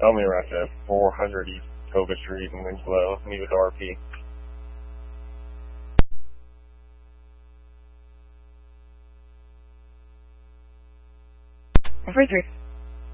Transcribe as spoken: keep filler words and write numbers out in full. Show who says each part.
Speaker 1: Tell me we're at four hundred East Cova Street in Winslow. Meet with R P.
Speaker 2: Three three.